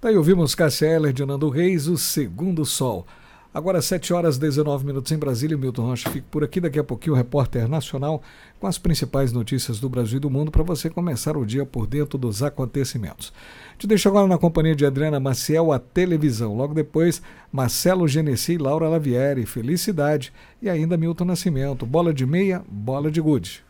Daí ouvimos Cássia Eller de Nando Reis, O Segundo Sol. Agora 7h19 em Brasília, Milton Rocha fica por aqui. Daqui a pouquinho o Repórter Nacional com as principais notícias do Brasil e do mundo para você começar o dia por dentro dos acontecimentos. Te deixo agora na companhia de Adriana Maciel, a televisão. Logo depois, Marcelo Genesi e Laura Lavieri, Felicidade e ainda Milton Nascimento. Bola de meia, bola de gude.